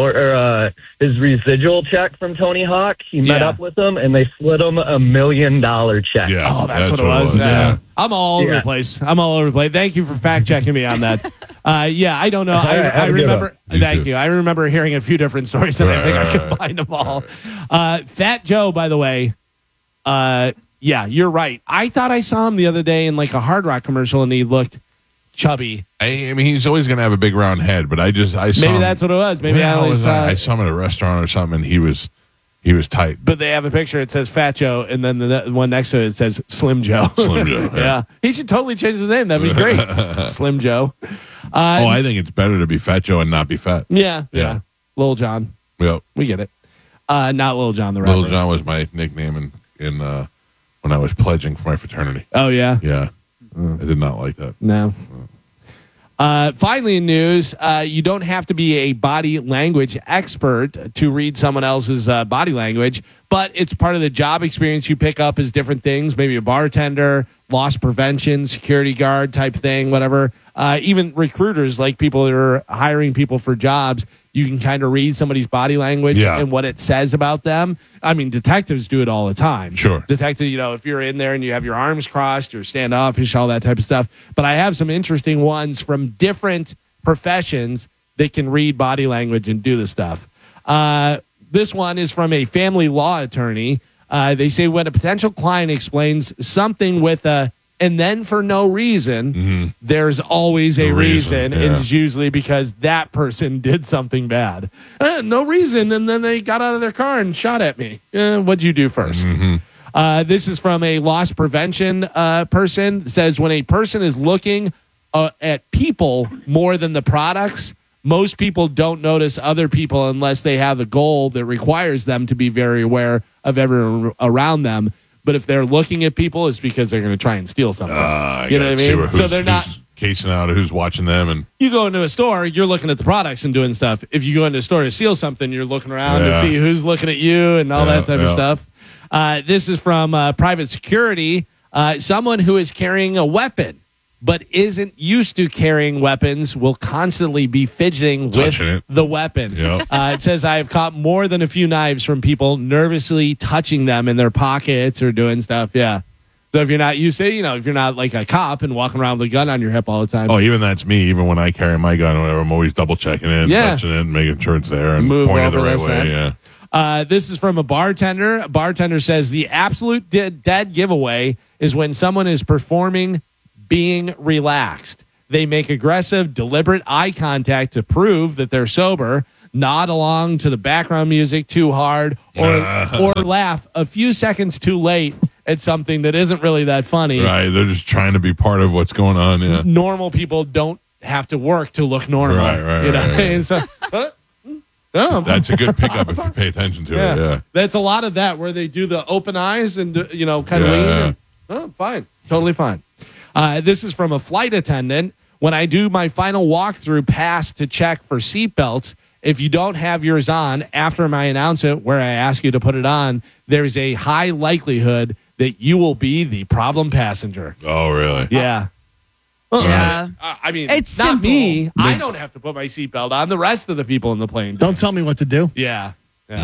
F: his residual check from Tony Hawk, he met up with him and they slid him $1 million check.
A: Yeah.
C: Oh, that's what it was.
A: Yeah.
C: I'm all over the place. Thank you for fact checking me on that. Yeah, I don't know.
F: All right,
C: I
F: have a good
C: remember.
A: one.
C: Thank you. I remember hearing a few different stories, and I think I could find them all. Fat Joe, by the way. Yeah, you're right. I thought I saw him the other day in like a Hard Rock commercial, and he looked chubby.
A: I mean, he's always going to have a big round head, but I saw
C: Maybe
A: him.
C: that's what it was. Maybe
A: I saw him at a restaurant or something, and he was tight.
C: But they have a picture. It says Fat Joe, and then the one next to it says Slim Joe.
A: Slim Joe.
C: Yeah, he should totally change his name. That'd be great. Slim Joe.
A: I think it's better to be Fat Joe and not be fat.
C: Yeah.
A: Yeah.
C: Lil Jon.
A: Yep.
C: We get it. Not Lil Jon the rapper.
A: Lil Jon was my nickname in when I was pledging for my fraternity.
C: Oh, yeah?
A: Yeah. I did not like that.
C: No. Finally, in news, you don't have to be a body language expert to read someone else's body language, but it's part of the job experience you pick up as different things, maybe a bartender, loss prevention, security guard type thing, whatever. Even recruiters, like people that are hiring people for jobs, you can kind of read somebody's body language and what it says about them. I mean, detectives do it all the time.
A: Sure.
C: Detective, if you're in there and you have your arms crossed, you're standoffish, all that type of stuff. But I have some interesting ones from different professions that can read body language and do this stuff. This one is from a family law attorney. They say when a potential client explains something with a and then for no reason, there's always a reason.
A: Yeah.
C: And it's usually because that person did something bad. No reason. And then they got out of their car and shot at me. What'd you do first? This is from a loss prevention person. It says when a person is looking at people more than the products, most people don't notice other people unless they have a goal that requires them to be very aware of everyone around them. But if they're looking at people, it's because they're going to try and steal something. You know what I mean? So they're not
A: casing out who's watching them. And
C: you go into a store, you're looking at the products and doing stuff. If you go into a store to steal something, you're looking around to see who's looking at you and all that type of stuff. This is from private security. Someone who is carrying a weapon but isn't used to carrying weapons will constantly be fidgeting with the weapon.
A: Yep.
C: It says, I have caught more than a few knives from people nervously touching them in their pockets or doing stuff. Yeah. So if you're not, if you're not like a cop and walking around with a gun on your hip all the time.
A: Oh, even that's me. Even when I carry my gun or whatever, I'm always double checking it, touching it, making sure it's there and pointing the right way. Yeah.
C: This is from a bartender. A bartender says the absolute dead giveaway is when someone is performing being relaxed. They make aggressive, deliberate eye contact to prove that they're sober, nod along to the background music too hard, or laugh a few seconds too late at something that isn't really that funny.
A: Right. They're just trying to be part of what's going on. Yeah.
C: Normal people don't have to work to look normal.
A: Right.
C: And so,
A: that's a good pickup if you pay attention to it. Yeah.
C: That's a lot of that where they do the open eyes and, kind of lean. And, fine. Totally fine. This is from a flight attendant. When I do my final walkthrough pass to check for seatbelts, if you don't have yours on after my announcement where I ask you to put it on, there's a high likelihood that you will be the problem passenger.
A: Oh, really?
C: Yeah.
D: Yeah.
C: I mean,
D: it's
C: not
D: simple.
C: me. I don't have to put my seatbelt on. The rest of the people in the plane.
B: Don't tell me what to do.
C: Yeah.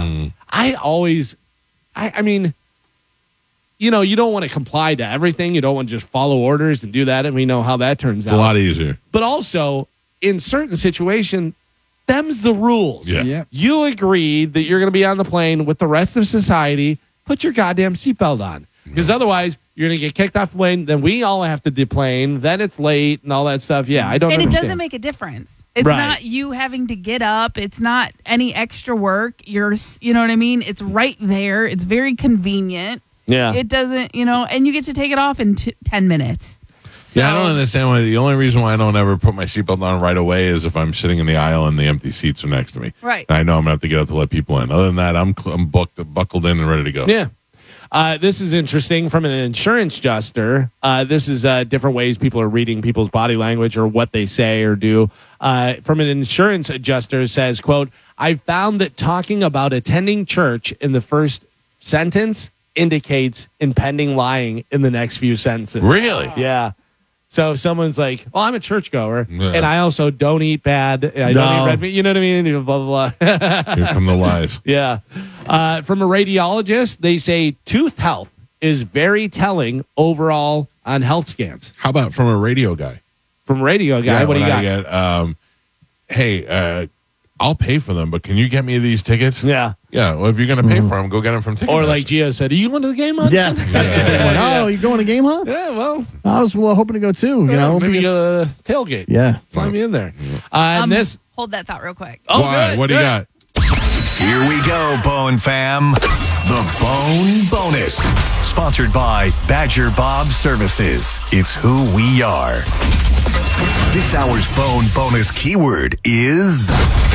C: I mean, you don't want to comply to everything. You don't want to just follow orders and do that. And we know how that turns out.
A: It's a lot easier.
C: But also, in certain situations, them's the rules.
A: Yeah.
E: Yep.
C: You agreed that you're going to be on the plane with the rest of society. Put your goddamn seatbelt on. Because otherwise, you're going to get kicked off the plane. Then we all have to deplane. Then it's late and all that stuff. Yeah, I don't
D: And
C: understand.
D: it doesn't make a difference. It's
C: Right.
D: not you having to get up. It's not any extra work. You know what I mean? It's right there. It's very convenient.
C: Yeah.
D: It doesn't, and you get to take it off in 10 minutes. So,
A: Yeah, I don't understand why. The only reason why I don't ever put my seatbelt on right away is if I'm sitting in the aisle and the empty seats are next to me.
D: Right.
A: And I know I'm gonna have to get up to let people in. Other than that, I'm buckled in and ready to go.
C: Yeah. This is interesting from an insurance adjuster. This is different ways people are reading people's body language or what they say or do. From an insurance adjuster says, quote, I found that talking about attending church in the first sentence indicates impending lying in the next few sentences.
A: Really?
C: Yeah. So if someone's like, "Oh, I'm a churchgoer,
A: Yeah.
C: and I also don't eat bad. I don't eat red meat." You know what I mean? Blah blah blah.
A: Here come the lies.
C: Yeah. From a radiologist, they say tooth health is very telling overall on health scans.
A: How about from a radio guy?
C: From a radio guy, what do you got?
A: Get, hey, I'll pay for them, but can you get me these tickets?
C: Yeah.
A: Yeah. Well, if you're going to pay for them, go get them from Ticketmaster.
C: Or like Gio said, are you going to the game on
B: Yeah.
C: Sunday?
B: That's the big one. Oh, you going to the game, huh?
C: Yeah, well,
B: I was hoping to go too.
C: maybe tailgate.
B: Yeah.
C: Slide me in there. And this.
D: Hold that thought real quick.
C: Oh,
A: Why?
C: good,
A: What do you
C: good.
A: got?
G: Here we go, Bone Fam. The Bone Bonus. Sponsored by Badger Bob Services. It's who we are. This hour's Bone Bonus keyword is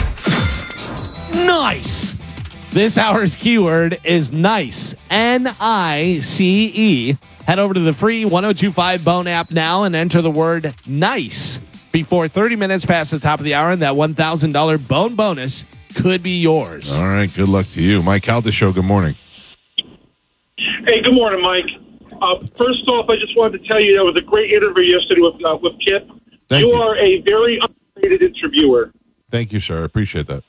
C: Nice. This hour's keyword is nice. NICE. Head over to the free 1025 Bone app now and enter the word nice before 30 minutes past the top of the hour, and that $1,000 Bone bonus could be yours.
A: All right. Good luck to you. Mike Calda Show. Good morning.
H: Hey, good morning, Mike. First off, I just wanted to tell you that was a great interview yesterday with Kip.
A: Thank you.
H: are a very underrated interviewer.
A: Thank you, sir. I appreciate that.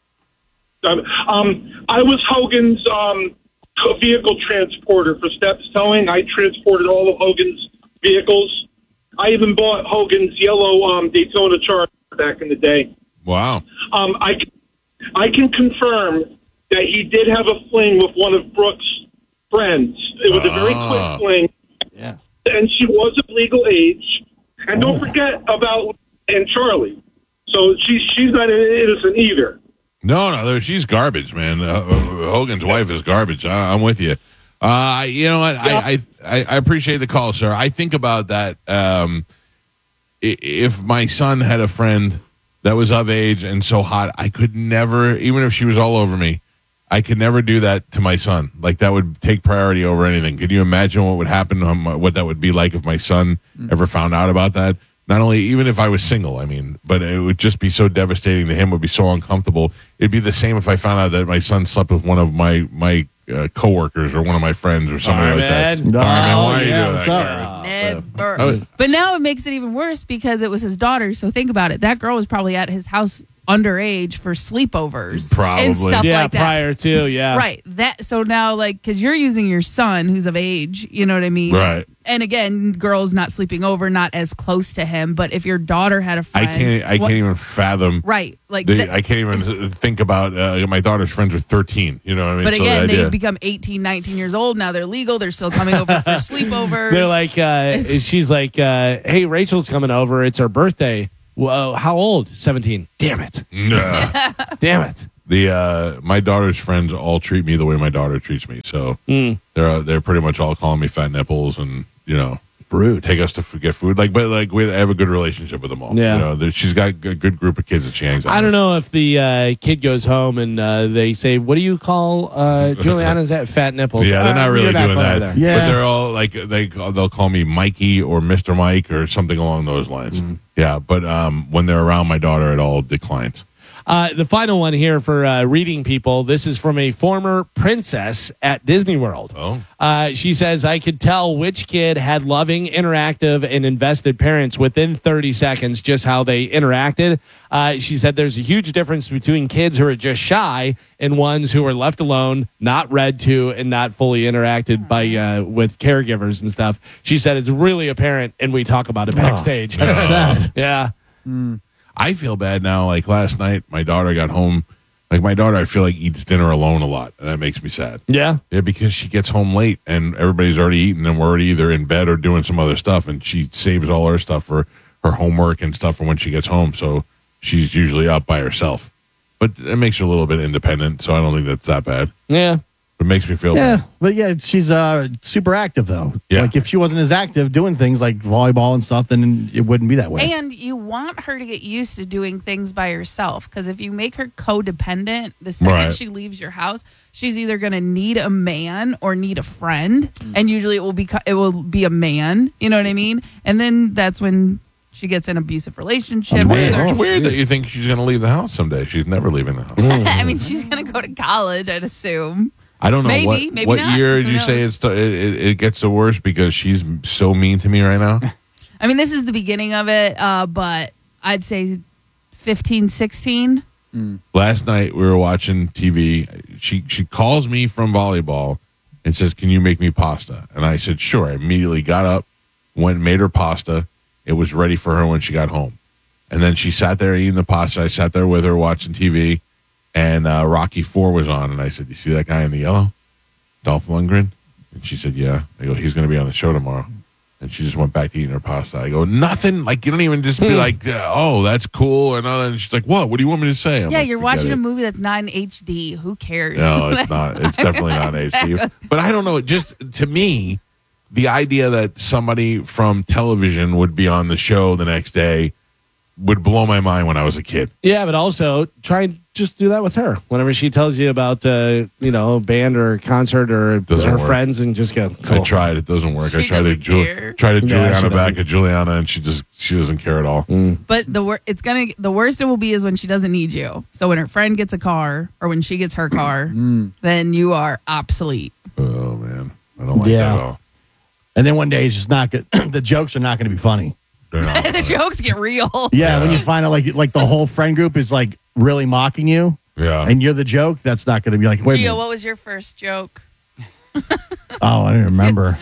H: I was Hogan's vehicle transporter for Steps Towing. I transported all of Hogan's vehicles. I even bought Hogan's yellow Daytona Charger back in the day.
A: Wow.
H: I can confirm that he did have a fling with one of Brooke's friends. It was a very quick fling.
C: Yeah.
H: And she was of legal age. And don't forget about and Charlie. So she's not innocent either.
A: No, she's garbage, man. Hogan's wife is garbage. I'm with you. You know what? Yeah. I appreciate the call, sir. I think about that. If my son had a friend that was of age and so hot, I could never, even if she was all over me, I could never do that to my son. Like, that would take priority over anything. Can you imagine what would happen, what that would be like if my son ever found out about that? Not only, even if I was single, I mean, but it would just be so devastating to him. It would be so uncomfortable. It'd be the same if I found out that my son slept with one of my coworkers or one of my friends or something like that.
C: Man.
A: All right, man, why are you
B: yeah,
A: doing
B: what's
A: that,
B: up?
A: Karen?
D: Never. But now it makes it even worse because it was his daughter. So think about it. That girl was probably at his house underage for sleepovers.
A: Probably.
D: And stuff
C: Yeah,
D: like that.
C: prior to, yeah.
D: Right. So now, like, because you're using your son who's of age, you know what I mean?
A: Right.
D: And again, girls not sleeping over, not as close to him. But if your daughter had a friend.
A: I can't even fathom.
D: Right. Like
A: I can't even think about my daughter's friends are 13. You know what I mean?
D: But
A: So
D: again,
A: the idea-
D: they become 18, 19 years old. Now they're legal. They're still coming over for sleepovers.
C: They're like, she's like, hey, Rachel's coming over. It's her birthday. Whoa, how old? 17. Damn it.
A: Nah.
C: Damn it.
A: My daughter's friends all treat me the way my daughter treats me. So they're pretty much all calling me fat nipples and,
C: Rude.
A: take us to get food. But we have a good relationship with them all.
C: Yeah.
A: She's got a good group of kids that she hangs out with.
C: I don't know if the kid goes home and they say, what do you call Juliana's that fat nipples?
A: Yeah, they're not really
C: you're
A: doing that.
C: there.
B: Yeah.
A: But they're all like they'll call me Mikey or Mr. Mike or something along those lines. Yeah, but when they're around my daughter, it all declines.
C: The final one here for reading people. This is from a former princess at Disney World.
A: Oh.
C: She says, I could tell which kid had loving, interactive, and invested parents within 30 seconds, just how they interacted. She said there's a huge difference between kids who are just shy and ones who are left alone, not read to, and not fully interacted by with caregivers and stuff. She said it's really apparent, and we talk about it backstage.
B: That's sad.
C: Yeah.
A: I feel bad now. Like last night, my daughter got home. Like my daughter, I feel like eats dinner alone a lot, and that makes me sad.
C: Yeah.
A: Yeah, because she gets home late and everybody's already eaten, and we're already either in bed or doing some other stuff, and she saves all her stuff for her homework and stuff for when she gets home. So she's usually up by herself, but it makes her a little bit independent. So I don't think that's that bad.
C: Yeah.
A: It makes me feel
B: Yeah,
A: bad.
B: but yeah, she's super active though.
A: Yeah.
B: Like if she wasn't as active doing things like volleyball and stuff, then it wouldn't be that way.
D: And you want her to get used to doing things by herself, because if you make her codependent, the second
A: Right.
D: she leaves your house, she's either going to need a man or need a friend, and usually it will be a man. You know what I mean? And then that's when she gets an abusive relationship.
B: That's weird.
D: with her-
A: It's weird that you think she's going to leave the house someday. She's never leaving the house.
D: I mean, she's going to go to college, I'd assume.
A: I don't know
D: Maybe, maybe
A: what
D: not.
A: year
D: Who
A: did you say
D: knows?
A: it gets the worst because she's so mean to me right now.
D: I mean, this is the beginning of it, but I'd say 15, 16.
A: Last night we were watching TV. She calls me from volleyball and says, "Can you make me pasta?" And I said, "Sure." I immediately got up, went and made her pasta. It was ready for her when she got home. And then she sat there eating the pasta. I sat there with her watching TV, and Rocky IV was on. And I said, "You see that guy in the yellow? Dolph Lundgren?" And she said, "Yeah." I go, "He's going to be on the show tomorrow." And she just went back to eating her pasta. I go, "Nothing? Like, you don't even just be like, oh, that's cool." And she's like, "What? What do you want me to say?" I'm
D: Yeah,
A: like,
D: you're
A: "Forget
D: watching
A: it."
D: a movie that's not in HD. Who cares?
A: No, it's not. It's definitely not HD. But I don't know. Just to me, the idea that somebody from television would be on the show the next day would blow my mind when I was a kid.
C: Yeah, but also try and just do that with her. Whenever she tells you about, a band or a concert or
A: Doesn't
C: her
A: work.
C: friends, and just go, cool.
A: I tried. It doesn't work. I
D: She
A: tried to
D: doesn't care.
A: try to
C: Yeah, she
A: Juliana back
C: doesn't.
A: at Juliana, and she doesn't care at all.
D: But the worst it will be is when she doesn't need you. So when her friend gets a car or when she gets her car, then you are obsolete.
A: Oh man, I don't like
B: Yeah.
A: that at all.
B: And then one day it's just not good. The jokes are not going to be funny.
A: They're not
D: The
A: funny.
D: jokes get real.
B: Yeah, when you find out like the whole friend group is like really mocking you,
A: Yeah.
B: and you're the joke, that's not going to be like, wait a
D: Gio,
B: minute.
D: what was your first joke?
B: Oh, I don't remember.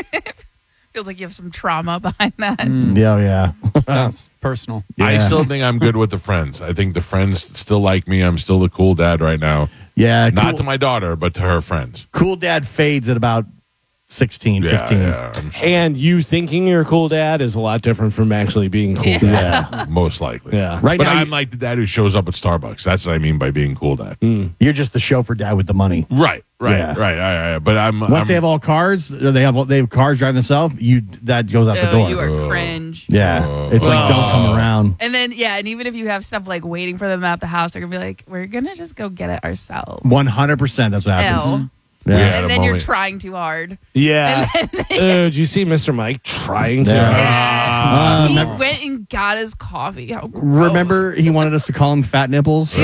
D: Feels like you have some trauma behind that.
B: Yeah.
E: Sounds personal.
A: I
B: Yeah.
A: still think I'm good with the friends. I think the friends still like me. I'm still the cool dad right now.
B: Yeah,
A: Not
B: cool,
A: to my daughter, but to her friends.
B: cool dad fades at about 16, 15.
A: Yeah, I'm sure.
C: And you thinking you're a cool dad is a lot different from actually being cool
D: Yeah.
C: dad.
B: Yeah.
A: Most likely.
C: Yeah.
B: Right
A: But
B: now,
A: I'm like the dad who shows up at Starbucks. That's what I mean by being cool dad.
B: you're just the chauffeur dad with the money.
A: Right.
B: Yeah.
A: Right. But I'm
B: Once they have all cars, they have cars driving themselves. That goes out the
D: Oh,
B: door.
D: you are cringe.
B: Yeah, it's like don't come around.
D: And then, and even if you have stuff like waiting for them at the house, they're going to be like, we're going to just go get it ourselves.
B: 100%. That's what happens.
D: Ew.
A: Yeah.
B: Yeah.
A: At a
D: And then you're
A: moment.
D: trying too hard.
C: Yeah. Did you see Mr. Mike trying to?
B: Yeah.
D: He
B: Remember-
D: went and got his coffee. How gross.
B: Remember, he wanted us to call him Fat Nipples.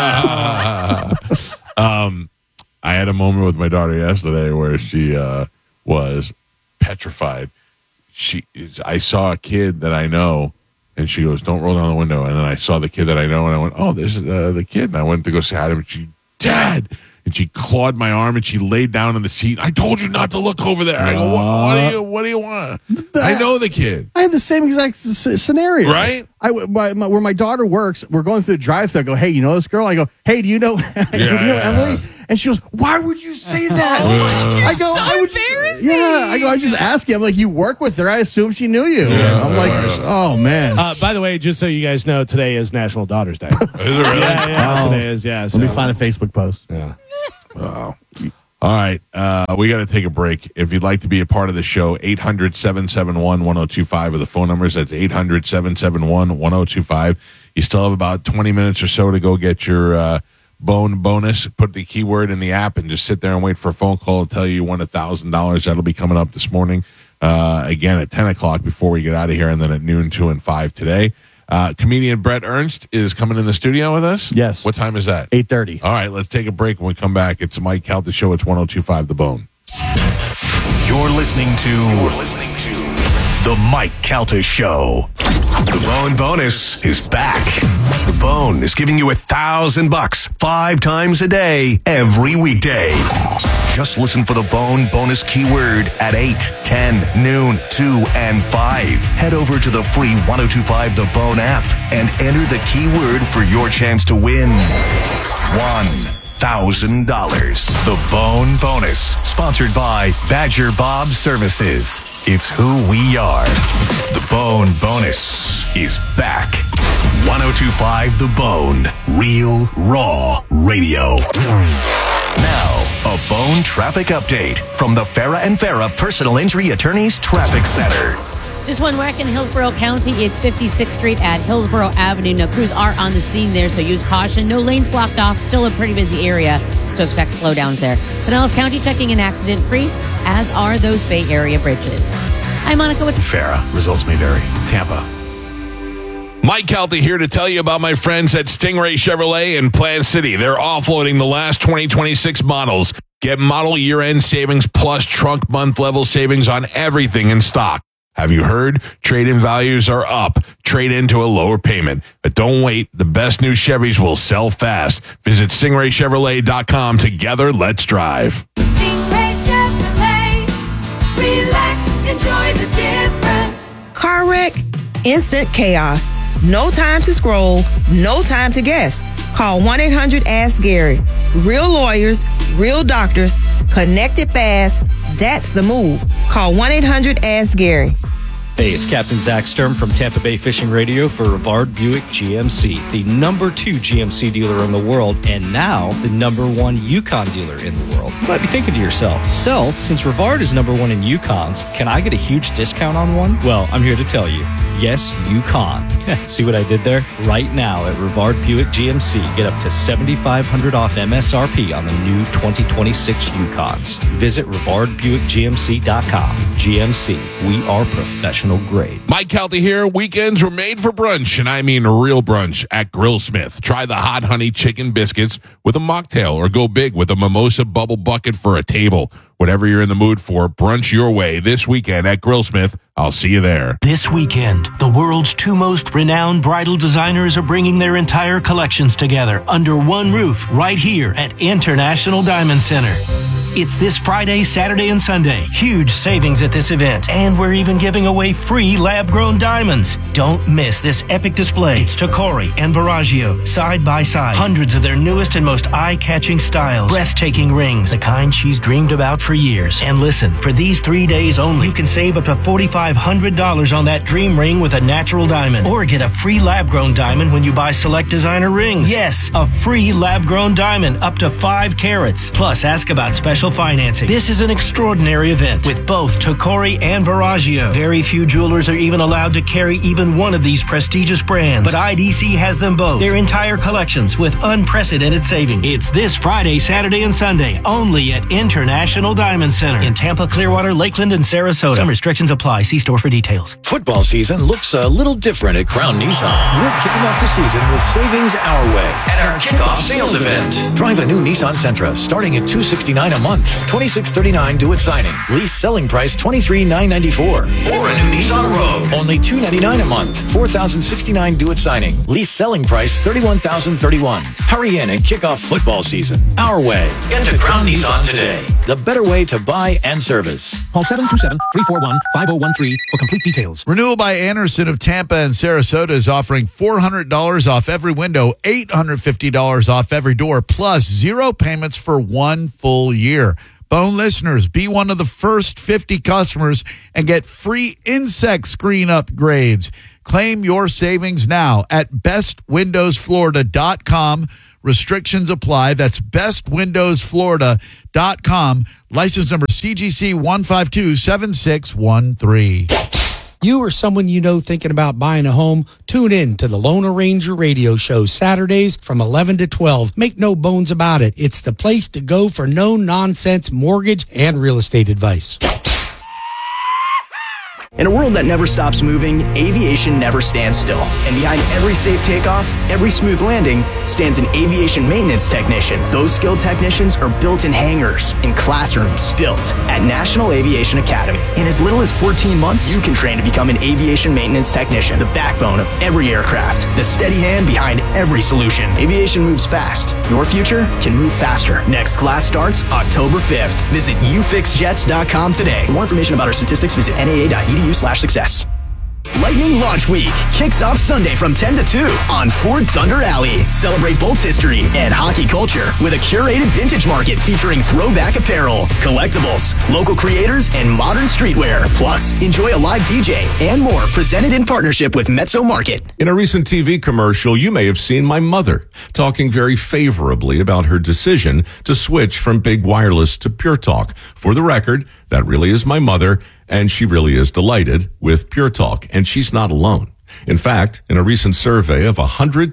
A: I had a moment with my daughter yesterday where she was petrified. I saw a kid that I know And she goes, don't roll down the window. And then I saw the kid that I know, and I went, oh, this is the kid. And I went to go say hi to him, and she, Dad. And she clawed my arm, and she laid down in the seat. I told you not to look over there. I go, what do you want? I know the kid.
B: I had the same exact scenario.
A: Right?
B: Where my daughter works, we're going through the drive-thru. I go, hey, you know this girl? I go, hey, do you know, do you know Emily? And she goes, why would you say that?
D: I go,
B: embarrassing. I just ask you. I'm like, you work with her. I assume she knew you.
A: Yeah,
B: I'm like, oh, man.
C: By the way, just so you guys know, today is National Daughters Day.
A: Is it really?
C: Today is, yeah.
B: Let me find a Facebook post.
C: Yeah.
A: Wow. All right. We got to take a break. If you'd like to be a part of the show, 800-771-1025 are the phone numbers. That's 800-771-1025. You still have about 20 minutes or so to go get your bone bonus. Put the keyword in the app and just sit there and wait for a phone call to tell you won $1,000. That'll be coming up this morning. Again, at 10 o'clock before we get out of here, and then at noon, 2 and 5 today. Comedian Brett Ernst is coming in the studio with us?
B: Yes.
A: What time is that?
B: 8:30.
A: All right, let's take a break. When we come back, it's the Mike Calta Show. It's 102.5 The Bone.
G: You're listening to The Mike Calta Show. The Bone Bonus is back. The Bone is giving you $1,000 5 times a day, every weekday. Just listen for the Bone Bonus keyword at 8, 10, noon, 2, and 5. Head over to the free 102.5 The Bone app and enter the keyword for your chance to win $1,000. The Bone Bonus, sponsored by Badger Bob Services. It's who we are. The Bone Bonus is back. 102.5 The Bone, real, raw radio. Now, a Bone traffic update from the Farah and Farah Personal Injury Attorneys Traffic Center.
I: Just one wreck in Hillsborough County. It's 56th Street at Hillsborough Avenue. Now, crews are on the scene there, so use caution. No lanes blocked off. Still a pretty busy area, so expect slowdowns there. Pinellas County checking in accident-free, as are those Bay Area bridges. I'm Monica with
G: Farah. Results may vary. Tampa.
A: Mike Calta here to tell you about my friends at Stingray Chevrolet in Plant City. They're offloading the last 2026 models. Get model year-end savings plus trunk month level savings on everything in stock. Have you heard? Trade-in values are up. Trade into a lower payment. But don't wait. The best new Chevys will sell fast. Visit StingrayChevrolet.com. Together, let's drive.
J: Stingray Chevrolet. Relax. Enjoy the difference.
K: Car wreck? Instant chaos. No time to scroll. No time to guess. Call 1-800-ASK-GARY. Real lawyers, real doctors, connected fast. That's the move. Call 1-800-ASK-GARY.
L: Hey, it's Captain Zach Sturm from Tampa Bay Fishing Radio for Rivard Buick GMC, the #2 GMC dealer in the world, and now the #1 Yukon dealer in the world. You might be thinking to yourself, since Rivard is #1 in Yukons, can I get a huge discount on one? Well, I'm here to tell you, yes, Yukon. See what I did there? Right now at Rivard Buick GMC, get up to $7,500 off MSRP on the new 2026 Yukons. Visit RivardBuickGMC.com. GMC, we are professional grade.
A: Mike Calta here. Weekends were made for brunch, and I mean real brunch at Grillsmith. Try the hot honey chicken biscuits with a mocktail, or go big with a mimosa bubble bucket for a table. Whatever you're in the mood for, brunch your way this weekend at Grillsmith. I'll see you there.
M: This weekend, the world's 2 most renowned bridal designers are bringing their entire collections together under one roof right here at International Diamond Center. It's this Friday, Saturday, and Sunday. Huge savings at this event. And we're even giving away free lab-grown diamonds. Don't miss this epic display. It's Tacori and Verragio, side by side. Hundreds of their newest and most eye-catching styles. Breathtaking rings, the kind she's dreamed about for years. And listen, for these 3 days only, you can save up to $4,500 on that dream ring with a natural diamond. Or get a free lab-grown diamond when you buy select designer rings. Yes, a free lab-grown diamond up to 5 carats. Plus, ask about special financing. This is an extraordinary event with both Tacori and Verragio. Very few jewelers are even allowed to carry even one of these prestigious brands, but IDC has them both. Their entire collections with unprecedented savings. It's this Friday, Saturday, and Sunday only at International Diamond Center in Tampa, Clearwater, Lakeland, and Sarasota. Some restrictions apply. See store for details.
N: Football season looks a little different at Crown Nissan. We're kicking off the season with savings our way at our kickoff sales event. Drive a new Nissan Sentra starting at $269 a month month. $26.39 due at signing. Lease selling price $23,994. Or a new Nissan Rogue. Only $299 a month. $4,069 due at signing. Lease selling price $31,031. Hurry in and kick off football season our way. Get to Crown Nissan today. The better way to buy and service.
O: Call 727-341-5013 for complete details.
P: Renewal by Anderson of Tampa and Sarasota is offering $400 off every window, $850 off every door, plus 0 payments for 1 full year. Bone listeners, be one of the first 50 customers and get free insect screen upgrades. Claim your savings now at bestwindowsflorida.com. Restrictions apply. That's bestwindowsflorida.com. License number CGC 1527613.
M: You or someone you know thinking about buying a home, tune in to the Loner Ranger radio show Saturdays from 11 to 12. Make no bones about it. It's the place to go for no-nonsense mortgage and real estate advice.
Q: In a world that never stops moving, aviation never stands still. And behind every safe takeoff, every smooth landing, stands an aviation maintenance technician. Those skilled technicians are built in hangars, in classrooms, built at National Aviation Academy. In as little as 14 months, you can train to become an aviation maintenance technician, the backbone of every aircraft, the steady hand behind every solution. Aviation moves fast. Your future can move faster. Next class starts October 5th. Visit ufixjets.com today. For more information about our statistics, visit naa.edu/success. Lightning Launch Week kicks off Sunday from 10 to 2 on Ford Thunder Alley. Celebrate Bolts history and hockey culture with a curated vintage market featuring throwback apparel, collectibles, local creators, and modern streetwear. Plus, enjoy a live DJ and more presented in partnership with Mezzo Market.
R: In a recent TV commercial, you may have seen my mother talking very favorably about her decision to switch from big wireless to Pure Talk. For the record, that really is my mother, and she really is delighted with Pure Talk, and she's not alone. In fact, in a recent survey of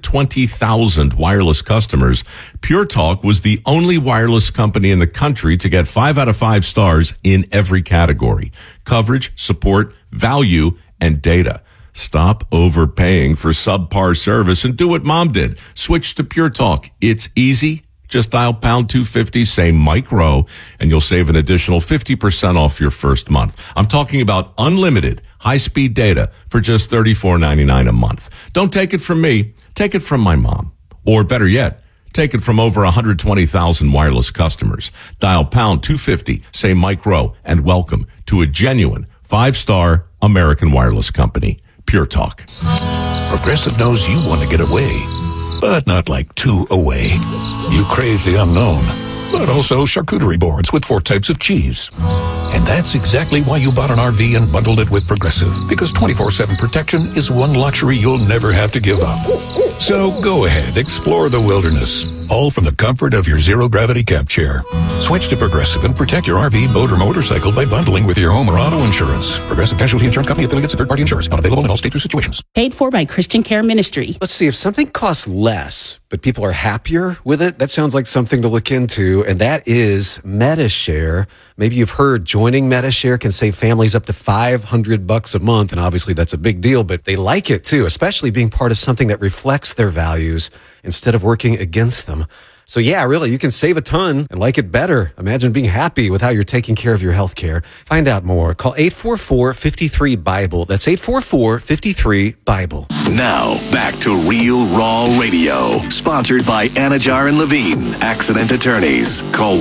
R: 120,000 wireless customers, Pure Talk was the only wireless company in the country to get 5 out of 5 stars in every category: coverage, support, value, and data. Stop overpaying for subpar service and do what Mom did. Switch to Pure Talk. It's easy. Just dial pound 250, say Mike Rowe, and you'll save an additional 50% off your first month. I'm talking about unlimited high-speed data for just $34.99 a month. Don't take it from me. Take it from my mom. Or better yet, take it from over 120,000 wireless customers. Dial pound 250, say Mike Rowe, and welcome to a genuine 5-star American wireless company, Pure Talk.
N: Progressive knows you want to get away, but not like too away. You crave the unknown, but also charcuterie boards with 4 types of cheese. And that's exactly why you bought an RV and bundled it with Progressive, because 24/7 protection is one luxury you'll never have to give up. So go ahead, explore the wilderness, all from the comfort of your zero-gravity camp chair. Switch to Progressive and protect your RV, boat, or motorcycle by bundling with your home or auto insurance. Progressive Casualty Insurance Company, affiliates, and third-party insurers. Not available in all states or situations.
S: Paid for by Christian Care Ministry.
T: Let's see, if something costs less, but people are happier with it, that sounds like something to look into, and that is MediShare. Maybe you've heard joining MediShare can save families up to $500 a month, and obviously that's a big deal, but they like it too, especially being part of something that reflects their values instead of working against them. So yeah, really, you can save a ton and like it better. Imagine being happy with how you're taking care of your health care. Find out more. Call 844-53-BIBLE. That's 844-53-BIBLE.
G: Now, back to Real Raw Radio. Sponsored by Anajar and Levine, accident attorneys. Call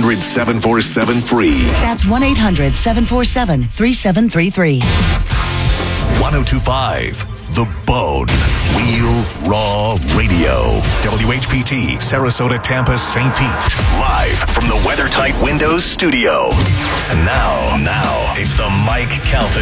G: 1-800-747-FREE.
U: That's 1-800-747-3733.
G: 1025. The Bone. Real Raw Radio. WHPT, Sarasota, Tampa, St. Pete. Live from the WeatherTight Windows studio. And now, it's the Mike Calta